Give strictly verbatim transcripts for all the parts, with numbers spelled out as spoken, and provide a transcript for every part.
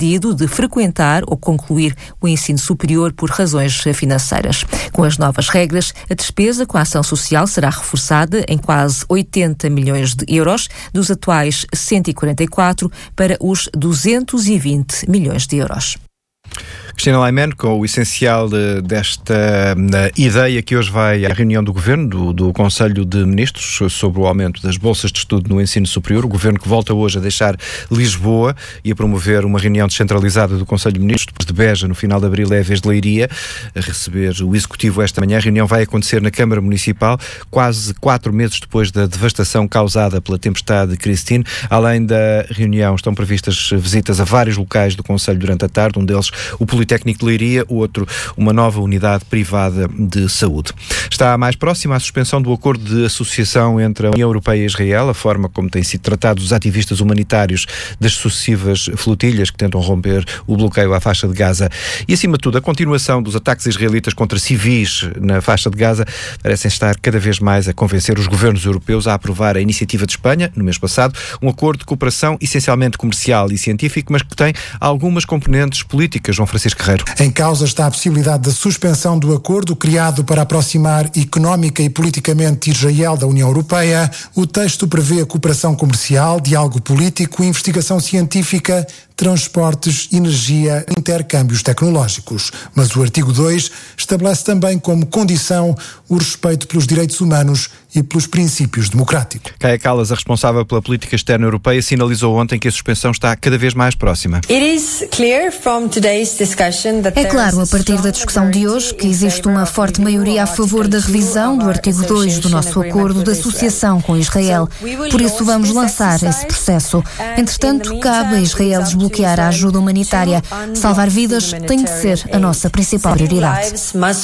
impedido de frequentar ou concluir o ensino superior por razões financeiras. Com as novas regras, a despesa com a ação social será reforçada em quase oitenta milhões de euros, dos atuais cento e quarenta e quatro para os duzentos e vinte milhões de euros. Cristina Laiman, com o essencial de, desta uh, ideia que hoje vai à reunião do Governo, do, do Conselho de Ministros, sobre o aumento das bolsas de estudo no ensino superior. O Governo que volta hoje a deixar Lisboa e a promover uma reunião descentralizada do Conselho de Ministros, depois de Beja, no final de abril, é a vez de Leiria, a receber o Executivo esta manhã. A reunião vai acontecer na Câmara Municipal, quase quatro meses depois da devastação causada pela tempestade Christine. Além da reunião, estão previstas visitas a vários locais do Conselho durante a tarde, um deles o Politécnico de Leiria, o outro uma nova unidade privada de saúde. Está mais próxima a suspensão do acordo de associação entre a União Europeia e Israel, a forma como têm sido tratados os ativistas humanitários das sucessivas flotilhas que tentam romper o bloqueio à faixa de Gaza. E, acima de tudo, a continuação dos ataques israelitas contra civis na faixa de Gaza parecem estar cada vez mais a convencer os governos europeus a aprovar a iniciativa de Espanha, no mês passado, um acordo de cooperação essencialmente comercial e científico, mas que tem algumas componentes políticas. João Francisco Guerreiro. Em causa está a possibilidade da suspensão do acordo criado para aproximar económica e politicamente Israel da União Europeia. O texto prevê a cooperação comercial, diálogo político, investigação científica, transportes, energia e intercâmbios tecnológicos. Mas o artigo dois estabelece também como condição o respeito pelos direitos humanos e pelos princípios democráticos. Kaja Kallas, a responsável pela política externa europeia, sinalizou ontem que a suspensão está cada vez mais próxima. É claro, a partir da discussão de hoje, que existe uma forte maioria a favor da revisão do artigo dois do nosso acordo de associação com Israel. Por isso vamos lançar esse processo. Entretanto, cabe a Israel desbloquear a ajuda humanitária. Salvar vidas tem de ser a nossa principal prioridade.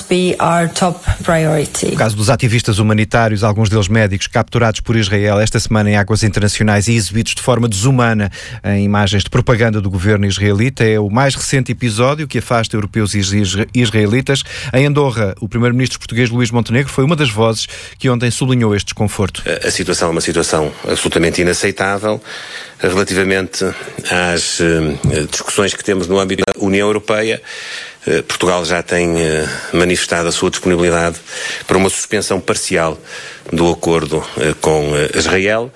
O caso dos ativistas humanitários, alguns deles médicos, capturados por Israel esta semana em águas internacionais e exibidos de forma desumana em imagens de propaganda do governo israelita, é o mais recente episódio que afasta europeus e israelitas. Em Andorra, o primeiro-ministro português Luís Montenegro foi uma das vozes que ontem sublinhou este desconforto. A situação é uma situação absolutamente inaceitável relativamente às uh, discussões que temos no âmbito da União Europeia. Uh, Portugal já tem uh, manifestado a sua disponibilidade para uma suspensão parcial do acordo uh, com uh, Israel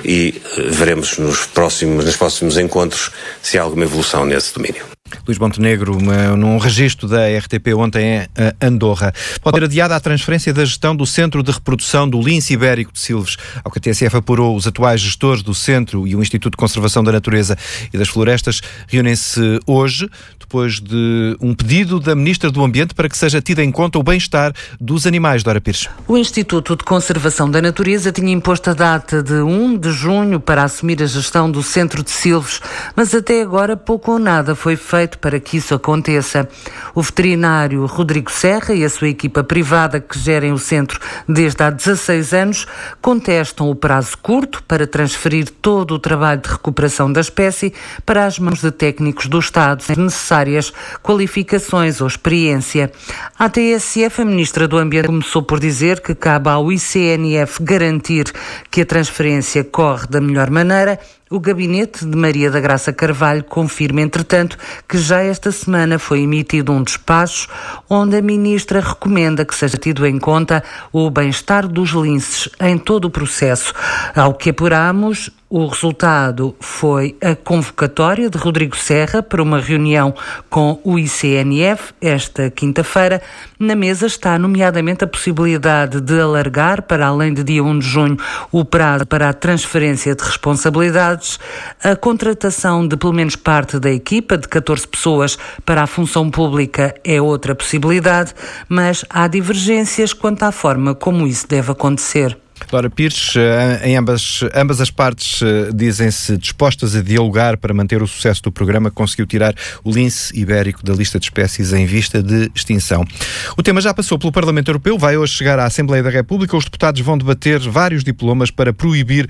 e uh, veremos nos próximos, nos próximos encontros se há alguma evolução nesse domínio. Luís Montenegro, uma, num registro da R T P ontem em Andorra. Pode ter adiado a transferência da gestão do Centro de Reprodução do Lince Ibérico de Silves. Ao que a T S F apurou, os atuais gestores do Centro e o Instituto de Conservação da Natureza e das Florestas reúnem-se hoje, depois de um pedido da Ministra do Ambiente para que seja tido em conta o bem-estar dos animais. Dora Pires. O Instituto de Conservação da Natureza tinha imposto a data de um de junho para assumir a gestão do Centro de Silves, mas até agora pouco ou nada foi feito para que isso aconteça. O veterinário Rodrigo Serra e a sua equipa privada que gerem o centro desde há dezasseis anos contestam o prazo curto para transferir todo o trabalho de recuperação da espécie para as mãos de técnicos do Estado sem necessárias qualificações ou experiência. À T S F, a Ministra do Ambiente começou por dizer que cabe ao I C N F garantir que a transferência corre da melhor maneira. O gabinete de Maria da Graça Carvalho confirma, entretanto, que já esta semana foi emitido um despacho onde a ministra recomenda que seja tido em conta o bem-estar dos linces em todo o processo. Ao que apuramos, o resultado foi a convocatória de Rodrigo Serra para uma reunião com o I C N F esta quinta-feira. Na mesa está, nomeadamente, a possibilidade de alargar, para além de dia um de junho, o prazo para a transferência de responsabilidades, a contratação de pelo menos parte da equipa, de catorze pessoas, para a função pública é outra possibilidade, mas há divergências quanto à forma como isso deve acontecer. Dora Pires, em ambas, ambas as partes dizem-se dispostas a dialogar para manter o sucesso do programa que conseguiu tirar o lince ibérico da lista de espécies em vista de extinção. O tema já passou pelo Parlamento Europeu, vai hoje chegar à Assembleia da República. Os deputados vão debater vários diplomas para proibir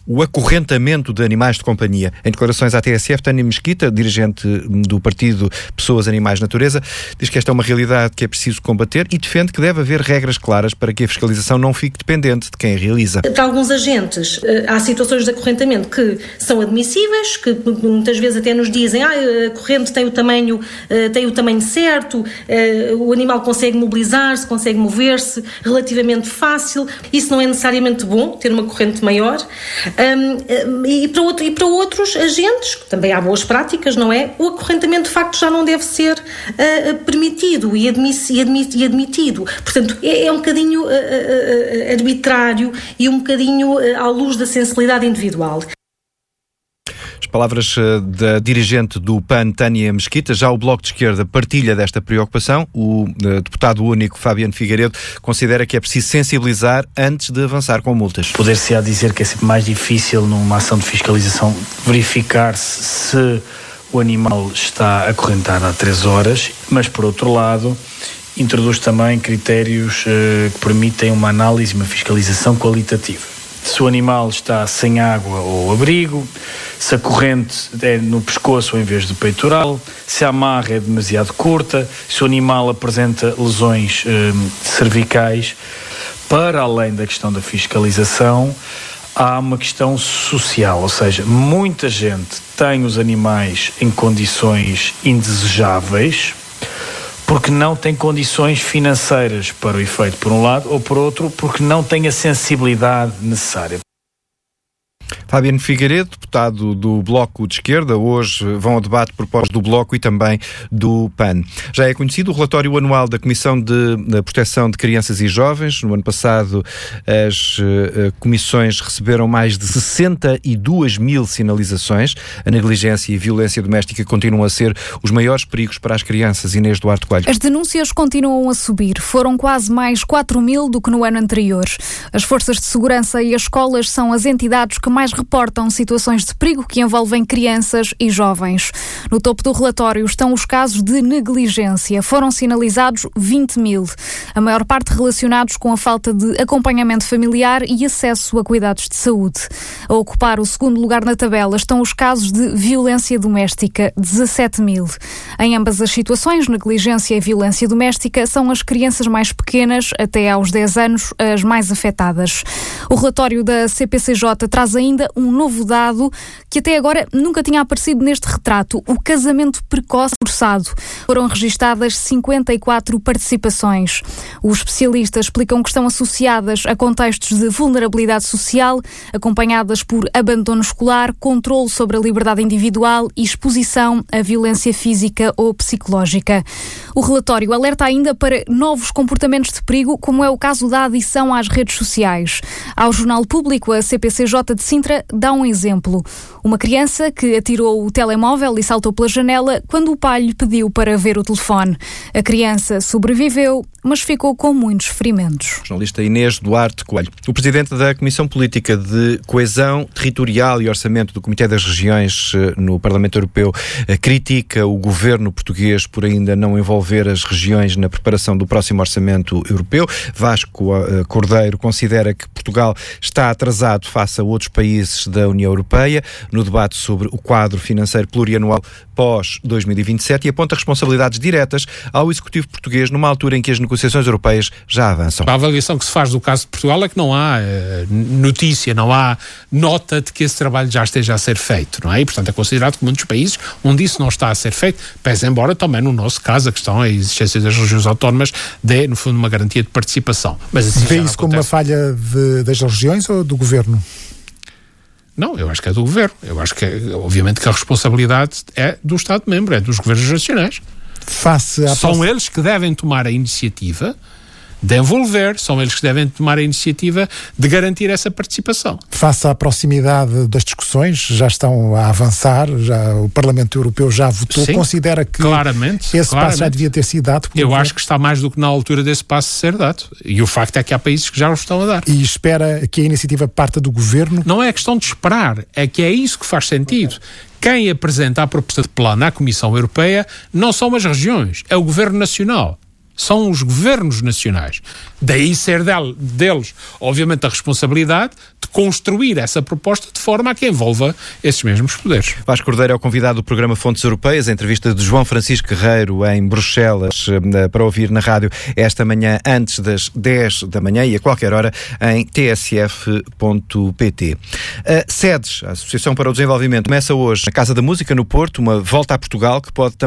o acorrentamento de animais de companhia. Em declarações à T S F, Tânia Mesquita, dirigente do partido Pessoas, Animais, Natureza, diz que esta é uma realidade que é preciso combater e defende que deve haver regras claras para que a fiscalização não fique dependente de quem a realiza. Para alguns agentes, há situações de acorrentamento que são admissíveis, que muitas vezes até nos dizem ah, a corrente tem o tamanho, tem o tamanho certo, o animal consegue mobilizar-se, consegue mover-se relativamente fácil. Isso não é necessariamente bom, ter uma corrente maior. E para, outro, e para outros agentes, também há boas práticas, não é? O acorrentamento de facto já não deve ser permitido e, admiss, e, admit, e admitido. Portanto, é, é um bocadinho arbitrário e um bocadinho à luz da sensibilidade individual. As palavras da dirigente do P A N, Tânia Mesquita. Já o Bloco de Esquerda partilha desta preocupação. O uh, deputado único, Fabiano Figueiredo, considera que é preciso sensibilizar antes de avançar com multas. Poder-se-á dizer que é sempre mais difícil numa ação de fiscalização verificar-se se o animal está acorrentado há três horas, mas por outro lado introduz também critérios uh, que permitem uma análise, uma fiscalização qualitativa. Se o animal está sem água ou abrigo, se a corrente é no pescoço em vez do peitoral, se a amarra é demasiado curta, se o animal apresenta lesões eh, cervicais. Para além da questão da fiscalização, há uma questão social, ou seja, muita gente tem os animais em condições indesejáveis, porque não tem condições financeiras para o efeito, por um lado, ou por outro, porque não tem a sensibilidade necessária. Fabiano Figueiredo, deputado do Bloco de Esquerda, hoje vão ao debate propostos do Bloco e também do P A N. Já é conhecido o relatório anual da Comissão de, de Proteção de Crianças e Jovens. No ano passado, as uh, comissões receberam mais de sessenta e duas mil sinalizações. A negligência e a violência doméstica continuam a ser os maiores perigos para as crianças. Inês Duarte Coelho. As denúncias continuam a subir. Foram quase mais quatro mil do que no ano anterior. As forças de segurança e as escolas são as entidades que mais reportam situações de perigo que envolvem crianças e jovens. No topo do relatório estão os casos de negligência. Foram sinalizados vinte mil. A maior parte relacionados com a falta de acompanhamento familiar e acesso a cuidados de saúde. A ocupar o segundo lugar na tabela estão os casos de violência doméstica, dezassete mil. Em ambas as situações, negligência e violência doméstica, são as crianças mais pequenas, até aos dez anos, as mais afetadas. O relatório da C P C J traz ainda um novo dado que até agora nunca tinha aparecido neste retrato: o casamento precoce forçado. Foram registadas cinquenta e quatro participações. Os especialistas explicam que estão associadas a contextos de vulnerabilidade social, acompanhadas por abandono escolar, controle sobre a liberdade individual e exposição à violência física ou psicológica. O relatório alerta ainda para novos comportamentos de perigo, como é o caso da adição às redes sociais. Ao Jornal Público, a C P C J de Sintra dá um exemplo. Uma criança que atirou o telemóvel e saltou pela janela quando o pai lhe pediu para ver o telefone. A criança sobreviveu, mas ficou com muitos ferimentos. Jornalista Inês Duarte Coelho. O presidente da Comissão Política de Coesão Territorial e Orçamento do Comitê das Regiões no Parlamento Europeu critica o governo português por ainda não envolver as regiões na preparação do próximo Orçamento Europeu. Vasco Cordeiro considera que Portugal está atrasado face a outros países da União Europeia no debate sobre o quadro financeiro plurianual pós dois mil e vinte e sete e aponta responsabilidades diretas ao Executivo português numa altura em que as negociações europeias já avançam. A avaliação que se faz do caso de Portugal é que não há uh, notícia, não há nota de que esse trabalho já esteja a ser feito, não é? E, portanto, é considerado que muitos países onde isso não está a ser feito, pese embora também no nosso caso a questão, a existência das regiões autónomas dê, no fundo, uma garantia de participação. Mas assim, vê isso como uma falha de, das regiões ou do governo? Não, eu acho que é do governo. Eu acho que, obviamente, que a responsabilidade é do Estado-membro, é dos governos nacionais. Face à São eles que devem tomar a iniciativa de envolver, são eles que devem tomar a iniciativa de garantir essa participação. Face à proximidade das discussões, já estão a avançar, já, o Parlamento Europeu já votou. Sim, considera que claramente, esse claramente. passo já devia ter sido dado? Eu acho que está mais do que na altura desse passo ser dado. E o facto é que há países que já o estão a dar. E espera que a iniciativa parta do governo? Não é questão de esperar, é que é isso que faz sentido. Quem apresenta a proposta de plano à Comissão Europeia não são as regiões, é o Governo Nacional. são os governos nacionais. Daí ser del, deles, obviamente, a responsabilidade de construir essa proposta de forma a que envolva esses mesmos poderes. Vasco Cordeiro é o convidado do programa Fontes Europeias, a entrevista de João Francisco Guerreiro em Bruxelas, para ouvir na rádio esta manhã antes das dez da manhã e a qualquer hora em t s f ponto p t. A SEDES, a Associação para o Desenvolvimento, começa hoje na Casa da Música, no Porto, uma volta a Portugal que pode também